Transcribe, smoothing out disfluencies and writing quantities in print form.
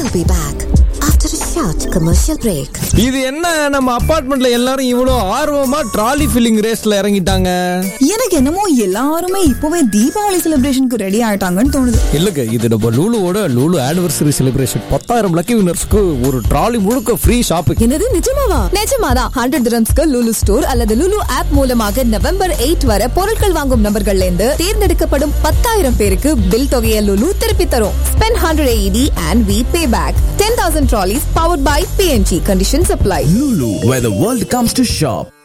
We'll be back after a short commercial break. இது என்ன நம்ம அபார்ட்மெண்ட்ல எல்லாரும் இவ்வளோ ஆர்வமா ட்ராலி ஃபில்லிங் ரேஸ்ல இறங்கிட்டாங்க? எனக்கு என்னமோ எல்லாருமே இப்பவே தீபாவளி செலிப்ரேஷனுக்கு ரெடி ஆயிட்டாங்கன்னு தோணுது. இல்லங்க, இது நம்ம லூலுவோட லூலு ஆனிவர்சரி செலிப்ரேஷன். 10,000 லக்கி வினர்ஸ்க்கு ஒரு ட்ராலி முழுக்க ஃப்ரீ ஷாப்பிங். என்னது நிஜமாவா? நிஜமாதான். 100 dirhamsக்கு லுலு ஸ்டோர் அல்லது லுலு ஆப் மூலமாக நவம்பர் 8 வரை பொருட்கள் வாங்கும் நபர்கள்ல இருந்து தேர்ந்தெடுக்கப்படும் 10,000 பேருக்கு பில் தொகையை லுலு திருப்பி தரும். Spend 100 AED and we pay back. 10,000 trolleys powered by PNG. Conditions apply. Lulu, where the world comes to shop.